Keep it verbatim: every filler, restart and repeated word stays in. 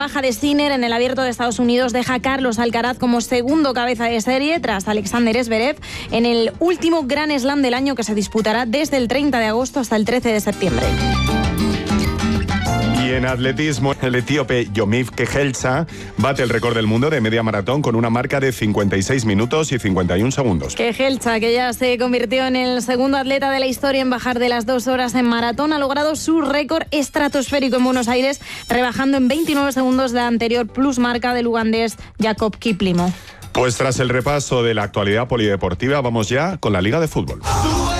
Baja de Sinner en el Abierto de Estados Unidos deja a Carlos Alcaraz como segundo cabeza de serie tras Alexander Zverev en el último Grand Slam del año que se disputará desde el treinta de agosto hasta el trece de septiembre. Y en atletismo, el etíope Yomif Kejelcha bate el récord del mundo de media maratón con una marca de cincuenta y seis minutos y cincuenta y un segundos. Kejelcha, que ya se convirtió en el segundo atleta de la historia en bajar de las dos horas en maratón, ha logrado su récord estratosférico en Buenos Aires, rebajando en veintinueve segundos la anterior plus marca del ugandés Jacob Kiplimo. Pues tras el repaso de la actualidad polideportiva, vamos ya con la Liga de Fútbol.